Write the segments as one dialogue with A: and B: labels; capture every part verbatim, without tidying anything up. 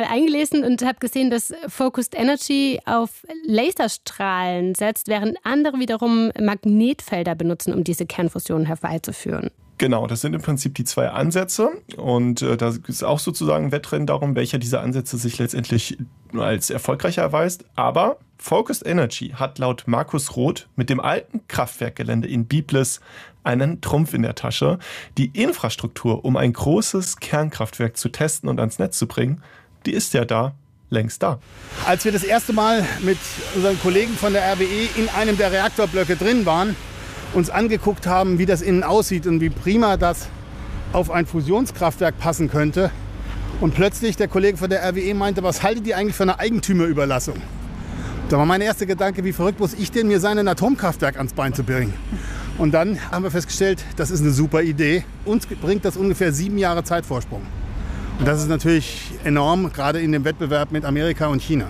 A: eingelesen und habe gesehen, dass Focused Energy auf Laserstrahlen setzt, während andere wiederum Magnetfelder benutzen, um diese Kernfusion herbeizuführen.
B: Genau, das sind im Prinzip die zwei Ansätze und äh, da ist auch sozusagen ein Wettrennen darum, welcher dieser Ansätze sich letztendlich als erfolgreicher erweist. Aber Focused Energy hat laut Markus Roth mit dem alten Kraftwerkgelände in Biblis einen Trumpf in der Tasche. Die Infrastruktur, um ein großes Kernkraftwerk zu testen und ans Netz zu bringen, die ist ja da. Längst da.
C: Als wir das erste Mal mit unseren Kollegen von der R W E in einem der Reaktorblöcke drin waren, uns angeguckt haben, wie das innen aussieht und wie prima das auf ein Fusionskraftwerk passen könnte. Und plötzlich der Kollege von der R W E meinte, was haltet ihr eigentlich für eine Eigentümerüberlassung? Da war mein erster Gedanke, wie verrückt muss ich denn, mir sein Atomkraftwerk ans Bein zu bringen? Und dann haben wir festgestellt, das ist eine super Idee. Uns bringt das ungefähr sieben Jahre Zeitvorsprung. Und das ist natürlich enorm, gerade in dem Wettbewerb mit Amerika und China.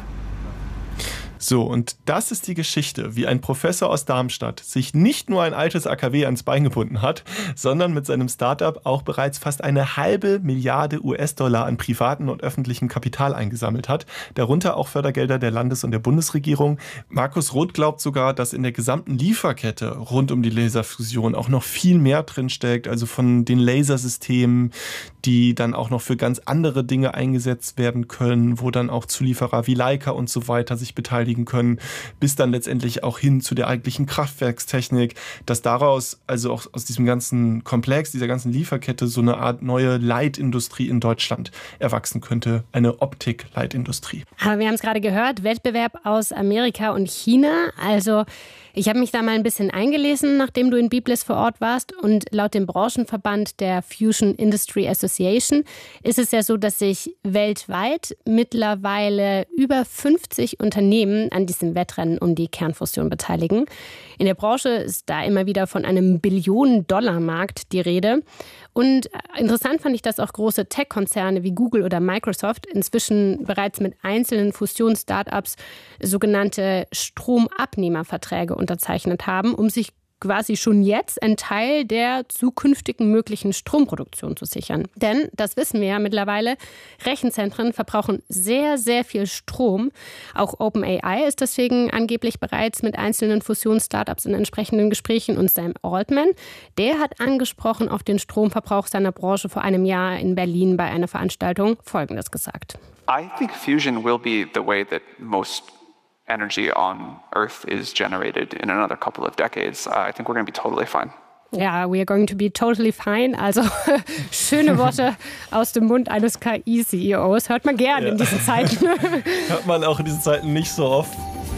B: So, und das ist die Geschichte, wie ein Professor aus Darmstadt sich nicht nur ein altes A K W ans Bein gebunden hat, sondern mit seinem Startup auch bereits fast eine halbe Milliarde U S-Dollar an privaten und öffentlichem Kapital eingesammelt hat, darunter auch Fördergelder der Landes- und der Bundesregierung. Markus Roth glaubt sogar, dass in der gesamten Lieferkette rund um die Laserfusion auch noch viel mehr drinsteckt, also von den Lasersystemen, die dann auch noch für ganz andere Dinge eingesetzt werden können, wo dann auch Zulieferer wie Leica und so weiter sich beteiligen können, bis dann letztendlich auch hin zu der eigentlichen Kraftwerkstechnik, dass daraus, also auch aus diesem ganzen Komplex, dieser ganzen Lieferkette, so eine Art neue Leitindustrie in Deutschland erwachsen könnte, eine Optik-Leitindustrie.
A: Aber wir haben es gerade gehört, Wettbewerb aus Amerika und China, also ich habe mich da mal ein bisschen eingelesen, nachdem du in Biblis vor Ort warst. Und laut dem Branchenverband der Fusion Industry Association ist es ja so, dass sich weltweit mittlerweile über fünfzig Unternehmen an diesem Wettrennen um die Kernfusion beteiligen. In der Branche ist da immer wieder von einem Billionen-Dollar-Markt die Rede. Und interessant fand ich, dass auch große Tech-Konzerne wie Google oder Microsoft inzwischen bereits mit einzelnen Fusions-Startups sogenannte Stromabnehmerverträge unterzeichnet haben, um sich quasi schon jetzt einen Teil der zukünftigen möglichen Stromproduktion zu sichern. Denn, das wissen wir ja mittlerweile, Rechenzentren verbrauchen sehr, sehr viel Strom. Auch OpenAI ist deswegen angeblich bereits mit einzelnen Fusions-Startups in entsprechenden Gesprächen. Und Sam Altman, der hat angesprochen auf den Stromverbrauch seiner Branche vor einem Jahr in Berlin bei einer Veranstaltung Folgendes gesagt.
D: I think fusion will be the way that most energy on Earth is generated in another couple of decades. Uh, I think we're going to be totally fine.
A: Ja, we are going to be totally fine. Also schöne Worte aus dem Mund eines K I-C E Os. Hört man gern ja. in diesen Zeiten.
B: Hört man auch in diesen Zeiten nicht so oft.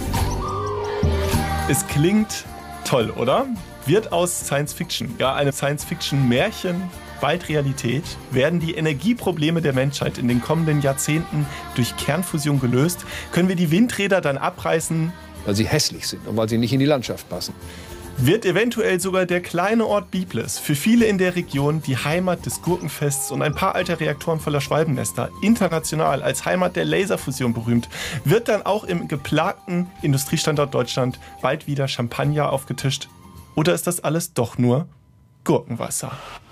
B: Es klingt toll, oder? Wird aus Science Fiction, ja, eine Science Fiction Märchen, bald Realität? Werden die Energieprobleme der Menschheit in den kommenden Jahrzehnten durch Kernfusion gelöst? Können wir die Windräder dann abreißen?
E: Weil sie hässlich sind und weil sie nicht in die Landschaft passen.
B: Wird eventuell sogar der kleine Ort Biblis, für viele in der Region die Heimat des Gurkenfests und ein paar alter Reaktoren voller Schwalbennester, international als Heimat der Laserfusion berühmt? Wird dann auch im geplagten Industriestandort Deutschland bald wieder Champagner aufgetischt? Oder ist das alles doch nur Gurkenwasser?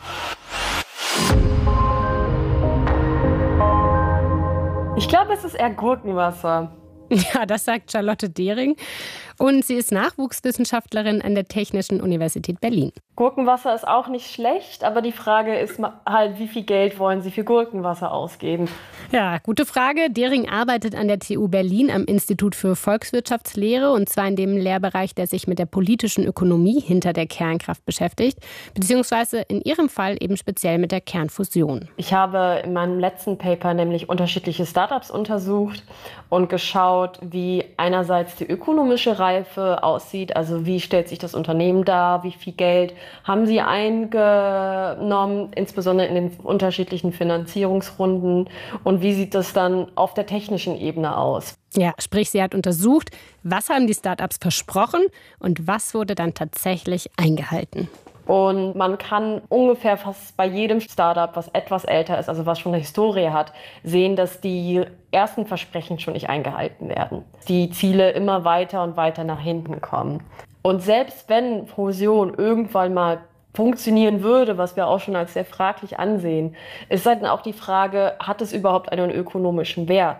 F: Ich glaube, es ist eher Gurkenwasser.
A: Ja, das sagt Charlotte Dehring. Und sie ist Nachwuchswissenschaftlerin an der Technischen Universität Berlin.
F: Gurkenwasser ist auch nicht schlecht, aber die Frage ist halt, wie viel Geld wollen Sie für Gurkenwasser ausgeben?
A: Ja, gute Frage. Dehring arbeitet an der T U Berlin am Institut für Volkswirtschaftslehre und zwar in dem Lehrbereich, der sich mit der politischen Ökonomie hinter der Kernkraft beschäftigt, beziehungsweise in ihrem Fall eben speziell mit der Kernfusion.
F: Ich habe in meinem letzten Paper nämlich unterschiedliche Startups untersucht und geschaut, wie einerseits die ökonomische Reife aussieht, also wie stellt sich das Unternehmen dar, wie viel Geld haben sie eingenommen, insbesondere in den unterschiedlichen Finanzierungsrunden und wie sieht das dann auf der technischen Ebene aus?
A: Ja, sprich, sie hat untersucht, was haben die Startups versprochen und was wurde dann tatsächlich eingehalten.
F: Und man kann ungefähr fast bei jedem Startup, was etwas älter ist, also was schon eine Historie hat, sehen, dass die ersten Versprechen schon nicht eingehalten werden. Die Ziele immer weiter und weiter nach hinten kommen. Und selbst wenn Fusion irgendwann mal funktionieren würde, was wir auch schon als sehr fraglich ansehen, ist dann auch die Frage, hat es überhaupt einen ökonomischen Wert?